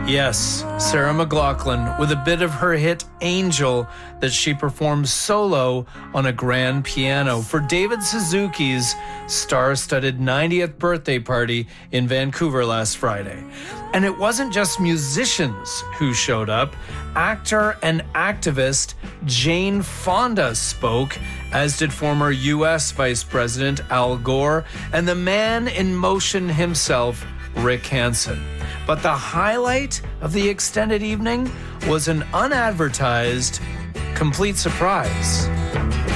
Yes, Sarah McLachlan with a bit of her hit Angel that she performed solo on a grand piano for David Suzuki's star-studded 90th birthday party in Vancouver last Friday. And it wasn't just musicians who showed up. Actor and activist Jane Fonda spoke, as did former U.S. Vice President Al Gore and the man in motion himself, Rick Hansen. But the highlight of the extended evening was an unadvertised, complete surprise.